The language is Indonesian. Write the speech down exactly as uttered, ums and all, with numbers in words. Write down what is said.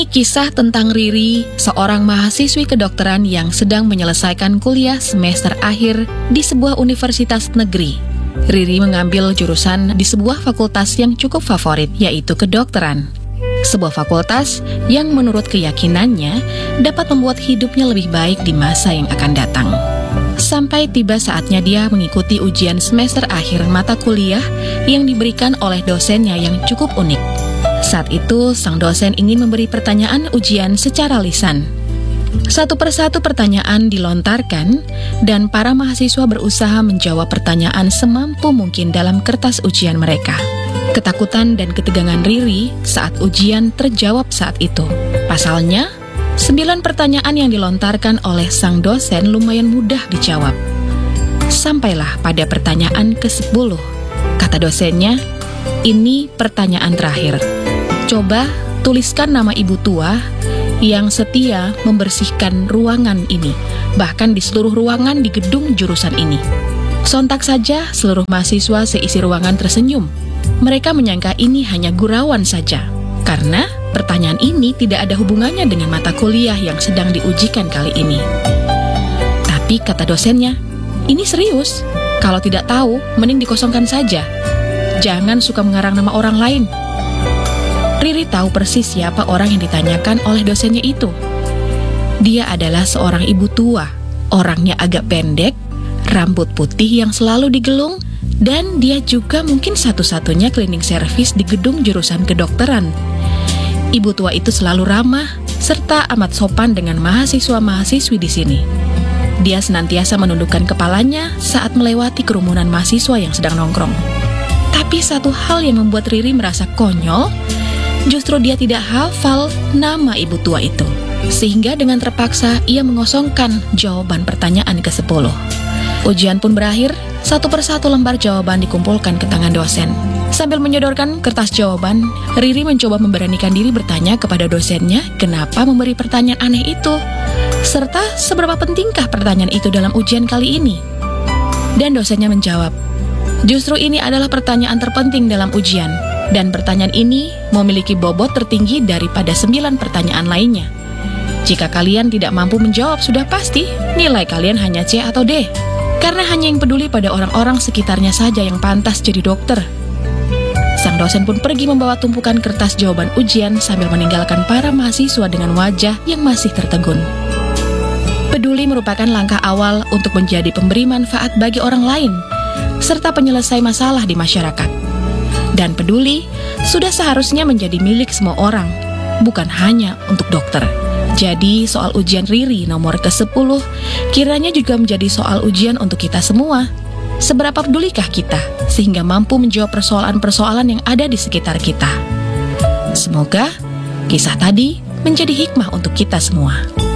Ini kisah tentang Riri, seorang mahasiswi kedokteran yang sedang menyelesaikan kuliah semester akhir di sebuah universitas negeri. Riri mengambil jurusan di sebuah fakultas yang cukup favorit, yaitu kedokteran. Sebuah fakultas yang menurut keyakinannya dapat membuat hidupnya lebih baik di masa yang akan datang. Sampai tiba saatnya dia mengikuti ujian semester akhir mata kuliah yang diberikan oleh dosennya yang cukup unik. Saat itu, sang dosen ingin memberi pertanyaan ujian secara lisan. Satu persatu pertanyaan dilontarkan, dan para mahasiswa berusaha menjawab pertanyaan semampu mungkin dalam kertas ujian mereka. Ketakutan dan ketegangan Riri saat ujian terjawab saat itu. Pasalnya, sembilan pertanyaan yang dilontarkan oleh sang dosen lumayan mudah dijawab. Sampailah pada pertanyaan kesepuluh. Kata dosennya, "Ini pertanyaan terakhir. Coba tuliskan nama ibu tua yang setia membersihkan ruangan ini, bahkan di seluruh ruangan di gedung jurusan ini." Sontak saja seluruh mahasiswa seisi ruangan tersenyum. Mereka menyangka ini hanya gurauan saja, karena pertanyaan ini tidak ada hubungannya dengan mata kuliah yang sedang diujikan kali ini. Tapi kata dosennya, "Ini serius. Kalau tidak tahu, mending dikosongkan saja. Jangan suka mengarang nama orang lain." Riri tahu persis siapa orang yang ditanyakan oleh dosennya itu. Dia adalah seorang ibu tua, orangnya agak pendek, rambut putih yang selalu digelung, dan dia juga mungkin satu-satunya cleaning service di gedung jurusan kedokteran. Ibu tua itu selalu ramah, serta amat sopan dengan mahasiswa-mahasiswi di sini. Dia senantiasa menundukkan kepalanya saat melewati kerumunan mahasiswa yang sedang nongkrong. Tapi satu hal yang membuat Riri merasa konyol, justru dia tidak hafal nama ibu tua itu. Sehingga dengan terpaksa ia mengosongkan jawaban pertanyaan kesepuluh. Ujian pun berakhir, satu persatu lembar jawaban dikumpulkan ke tangan dosen. Sambil menyodorkan kertas jawaban, Riri mencoba memberanikan diri bertanya kepada dosennya kenapa memberi pertanyaan aneh itu, serta seberapa pentingkah pertanyaan itu dalam ujian kali ini. Dan dosennya menjawab, "Justru ini adalah pertanyaan terpenting dalam ujian. Dan pertanyaan ini memiliki bobot tertinggi daripada sembilan pertanyaan lainnya. Jika kalian tidak mampu menjawab, sudah pasti nilai kalian hanya C atau D. Karena hanya yang peduli pada orang-orang sekitarnya saja yang pantas jadi dokter." Sang dosen pun pergi membawa tumpukan kertas jawaban ujian sambil meninggalkan para mahasiswa dengan wajah yang masih tertegun. Peduli merupakan langkah awal untuk menjadi pemberi manfaat bagi orang lain, serta penyelesai masalah di masyarakat. Dan peduli sudah seharusnya menjadi milik semua orang, bukan hanya untuk dokter. Jadi soal ujian Riri nomor kesepuluh kiranya juga menjadi soal ujian untuk kita semua. Seberapa pedulikah kita sehingga mampu menjawab persoalan-persoalan yang ada di sekitar kita? Semoga kisah tadi menjadi hikmah untuk kita semua.